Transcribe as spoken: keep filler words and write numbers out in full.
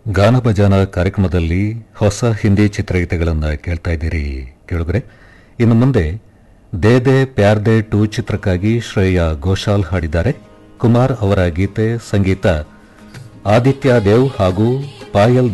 ಗಾನ ಭಜಾನ ಕಾರ್ಯಕ್ರಮದಲ್ಲಿ ಹೊಸ ಹಿಂದಿ ಚಿತ್ರಗೀತೆಗಳನ್ನು ಕೇಳ್ತಾ ಇದ್ದೀರಿ ಕೇಳುಗರೆ. ಇನ್ನು ಮುಂದೆ they they Pyaar they two ಚಿತ್ರಕ್ಕಾಗಿ ಶ್ರೇಯಾ ಘೋಷಾಲ್ ಹಾಡಿದ್ದಾರೆ. ಕುಮಾರ್ ಅವರ ಗೀತೆ, ಸಂಗೀತ ಆದಿತ್ಯ ದೇವ್ ಹಾಗೂ ಪಾಯಲ್